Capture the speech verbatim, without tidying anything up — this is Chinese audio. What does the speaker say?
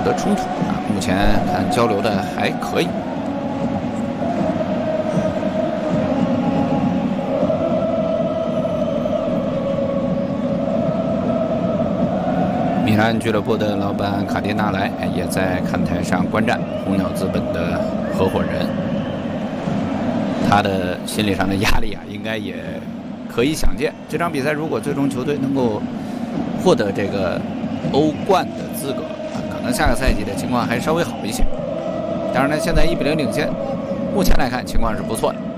的冲突啊。目前看交流的还可以。米兰俱乐部的老板卡迪纳莱也在看台上观战红鸟资本的合伙人，他的心理上的压力啊，应该也可以想见。这场比赛如果最终球队能够获得这个欧冠的资格，可能下个赛季的情况还稍微好一些。当然呢，现在一比零领先，目前来看情况是不错的。